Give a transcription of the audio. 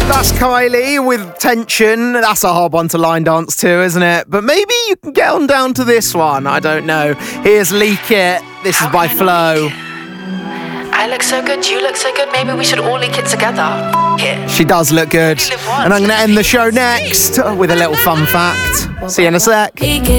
That's Kylie with Tension. That's a hard one to line dance to, isn't it? But maybe you can get on down to this one. I don't know. Here's Leak It. This is by Flo. I look so good, you look so good. Maybe we should all leak it together. She does look good. And I'm going to end the show next with a little fun fact. See you in a sec.